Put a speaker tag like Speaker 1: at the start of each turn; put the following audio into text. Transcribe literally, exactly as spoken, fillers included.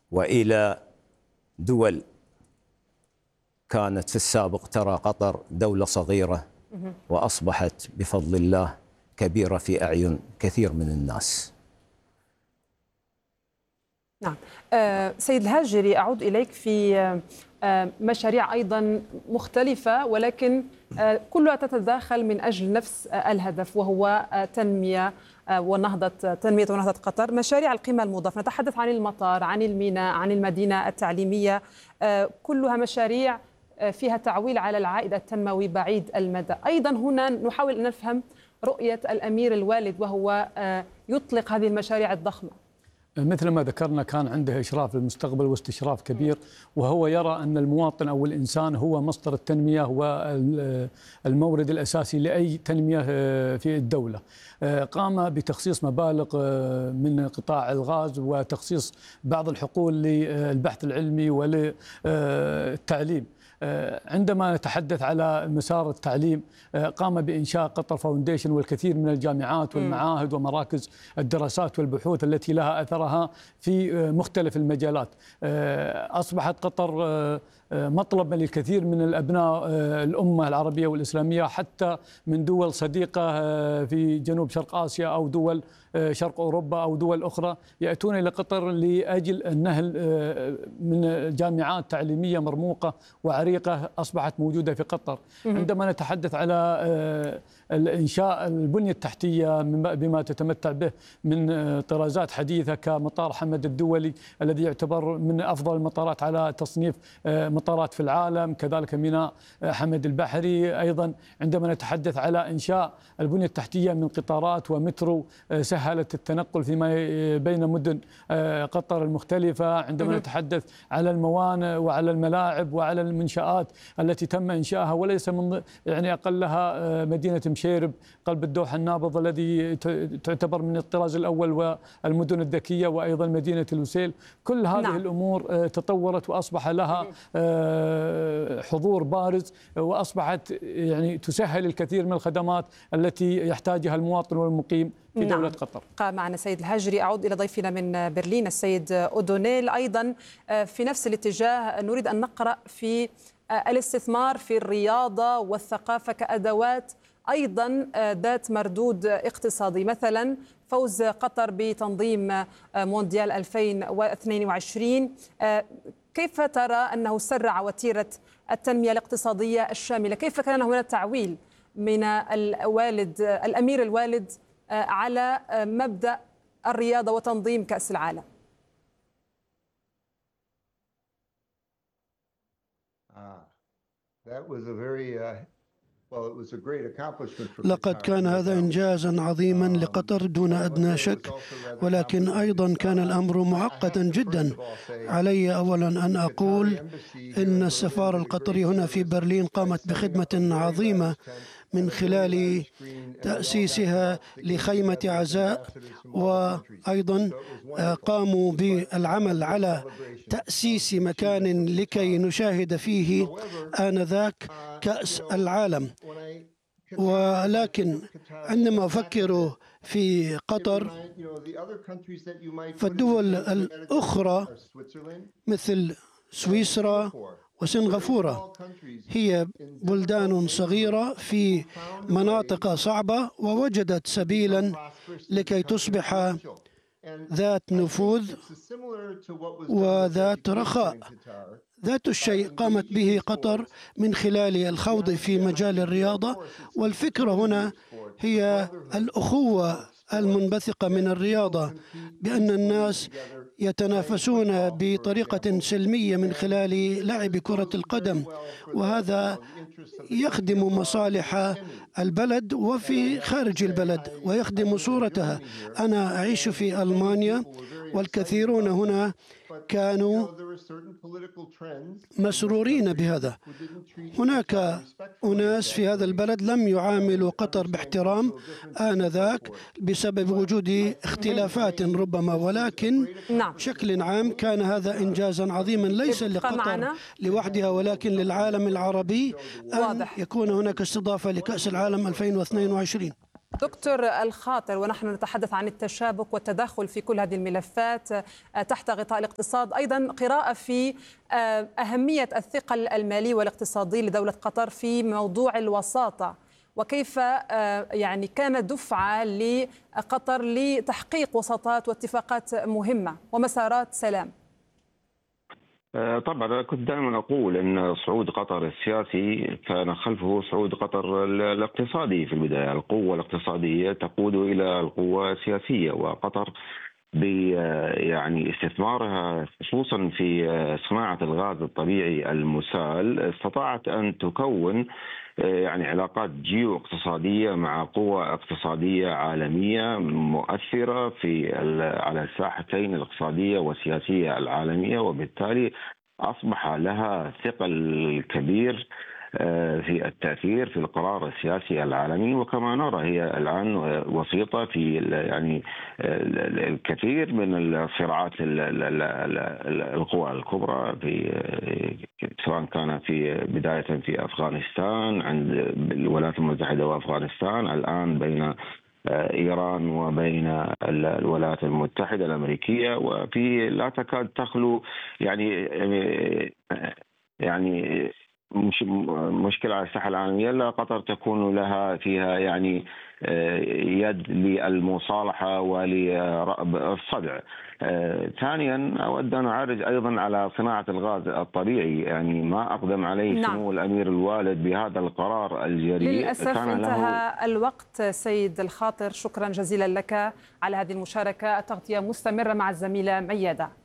Speaker 1: وإلى دول كانت في السابق ترى قطر دولة صغيرة وأصبحت بفضل الله كبيرة في أعين كثير من الناس.
Speaker 2: نعم. آه سيد الهاجري، أعود إليك في آه مشاريع أيضا مختلفة، ولكن آه كلها تتداخل من أجل نفس آه الهدف، وهو آه تنمية آه ونهضة تنمية ونهضة قطر. مشاريع القيمة المضافة، نتحدث عن المطار، عن الميناء، عن المدينة التعليمية، آه كلها مشاريع آه فيها تعويل على العائد التنموي بعيد المدى. أيضا هنا نحاول أن نفهم رؤية الأمير الوالد وهو آه يطلق هذه المشاريع الضخمة.
Speaker 3: مثل ما ذكرنا كان عنده إشراف للمستقبل واستشراف كبير، وهو يرى أن المواطن أو الإنسان هو مصدر التنمية، هو المورد الأساسي لأي تنمية في الدولة. قام بتخصيص مبالغ من قطاع الغاز وتخصيص بعض الحقول للبحث العلمي وللتعليم. عندما نتحدث على مسار التعليم، قام بإنشاء قطر فاونديشن والكثير من الجامعات والمعاهد ومراكز الدراسات والبحوث التي لها أثرها في مختلف المجالات. أصبحت قطر مطلب للكثير من الأبناء الأمة العربية والإسلامية، حتى من دول صديقة في جنوب شرق آسيا أو دول شرق أوروبا أو دول أخرى، يأتون إلى قطر لأجل النهل من جامعات تعليمية مرموقة وعريقة أصبحت موجودة في قطر. عندما نتحدث على الإنشاء البنية التحتية بما تتمتع به من طرازات حديثة كمطار حمد الدولي الذي يعتبر من أفضل المطارات على تصنيف مطارات في العالم، كذلك ميناء حمد البحري. أيضا عندما نتحدث على إنشاء البنية التحتية من قطارات ومترو سهلت التنقل فيما بين مدن قطر المختلفة. عندما نتحدث على الموانئ وعلى الملاعب وعلى المنشآت التي تم إنشائها، وليس من يعني أقلها مدينة مشيرب قلب الدوحة النابض الذي تعتبر من الطراز الأول والمدن الذكية، وأيضا مدينة الوسيل. كل هذه نعم. الأمور تطورت وأصبح لها حضور بارز، وأصبحت يعني تسهل الكثير من الخدمات التي يحتاجها المواطن والمقيم في نعم. دولة قطر.
Speaker 2: قام معنا السيد الهاجري. أعود إلى ضيفنا من برلين السيد أودونيل. أيضا في نفس الاتجاه نريد أن نقرأ في الاستثمار في الرياضة والثقافة كأدوات أيضا ذات مردود اقتصادي. مثلا فوز قطر بتنظيم مونديال ألفين واثنين وعشرين، كيف ترى أنه سرع وتيرة التنمية الاقتصادية الشاملة؟ كيف كان هناك تعويل من الوالد الأمير الوالد على مبدأ الرياضة وتنظيم كأس العالم؟
Speaker 4: لقد كان هذا إنجازا عظيما لقطر دون أدنى شك، ولكن أيضا كان الأمر معقدا جدا. علي أولا أن أقول إن السفارة القطرية هنا في برلين قامت بخدمة عظيمة من خلال تأسيسها لخيمة عزاء، وأيضا قاموا بالعمل على تأسيس مكان لكي نشاهد فيه آنذاك كأس العالم. ولكن عندما أفكر في قطر، فالدول الأخرى مثل سويسرا وسنغافورة هي بلدان صغيرة في مناطق صعبة، ووجدت سبيلا لكي تصبح ذات نفوذ وذات رخاء. ذات الشيء قامت به قطر من خلال الخوض في مجال الرياضة، والفكرة هنا هي الأخوة المنبثقة من الرياضة، بأن الناس يتنافسون بطريقة سلمية من خلال لعب كرة القدم، وهذا يخدم مصالح البلد وفي خارج البلد ويخدم صورتها. أنا أعيش في ألمانيا، والكثيرون هنا كانوا مسرورين بهذا. هناك أناس في هذا البلد لم يعاملوا قطر باحترام آنذاك بسبب وجود اختلافات ربما، ولكن بشكل عام كان هذا إنجازا عظيما ليس لقطر لوحدها ولكن للعالم العربي أن يكون هناك استضافة لكأس العالم ألفين واثنين وعشرين.
Speaker 2: دكتور الخاطر، ونحن نتحدث عن التشابك والتداخل في كل هذه الملفات تحت غطاء الاقتصاد، أيضا قراءة في أهمية الثقل المالي والاقتصادي لدولة قطر في موضوع الوساطة، وكيف يعني كان دفعة لقطر لتحقيق وساطات واتفاقات مهمة ومسارات سلام.
Speaker 5: طبعا كنت دائما أقول أن صعود قطر السياسي كان خلفه صعود قطر الاقتصادي في البداية. القوة الاقتصادية تقود إلى القوة السياسية، وقطر ب يعني استثمارها خصوصا في صناعة الغاز الطبيعي المسال استطاعت أن تكون يعني علاقات جيو اقتصادية مع قوى اقتصادية عالمية مؤثرة في على الساحتين الاقتصادية والسياسية العالمية، وبالتالي أصبح لها ثقل كبير في التأثير في القرار السياسي العالمي. وكما نرى هي الآن وسيطة في يعني الكثير من الصراعات القوى الكبرى، في سواء كان في بداية في أفغانستان عند الولايات المتحدة وأفغانستان، الآن بين إيران وبين الولايات المتحدة الأمريكية، وفي لا تكاد تخلو يعني يعني مش مشكلة على الساحة العالمية لا قطر تكون لها فيها يعني يد للمصالحة ولرأب الصدع. ثانيا أود أن أعرج أيضا على صناعة الغاز الطبيعي، يعني ما أقدم عليه نعم. سمو الأمير الوالد بهذا القرار الجريء.
Speaker 2: للأسف انتهى الوقت سيد الخاطر، شكرا جزيلا لك على هذه المشاركة. التغطية مستمرة مع الزميلة ميادة.